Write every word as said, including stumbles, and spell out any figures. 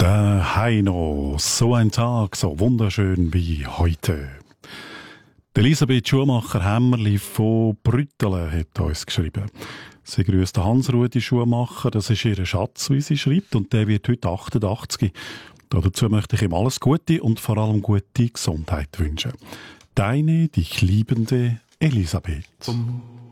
Der Heino, so ein Tag, so wunderschön wie heute. Elisabeth Schumacher-Hämmerli von Brüttelen hat uns geschrieben. Sie grüßt Hans-Rudi Schumacher, das ist ihr Schatz, wie sie schreibt, und der wird heute achtundachtzig. Dazu möchte ich ihm alles Gute und vor allem gute Gesundheit wünschen. Deine, dich liebende Elisabeth.